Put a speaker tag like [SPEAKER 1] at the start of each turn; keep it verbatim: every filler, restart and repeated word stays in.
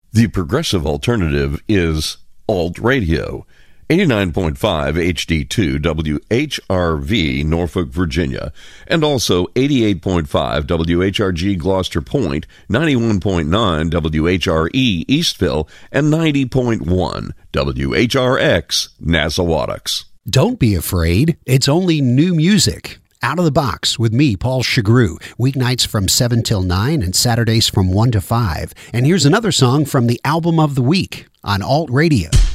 [SPEAKER 1] The progressive alternative is Alt Radio. eighty-nine point five H D two W H R V, Norfolk, Virginia, and also eighty-eight point five W H R G Gloucester Point, ninety-one point nine W H R E Eastville, and ninety point one W H R X Nassawadox.
[SPEAKER 2] Don't be afraid. It's only new music. Out of the Box with me, Paul Chagru, weeknights from seven till nine and Saturdays from one to five. And here's another song from the album of the week on Alt Radio.